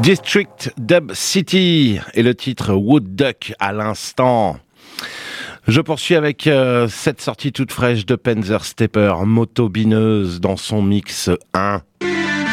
District Dub City et le titre Wood Duck à l'instant. Je poursuis avec cette sortie toute fraîche de Panzer Stepper, motobineuse dans son mix 1.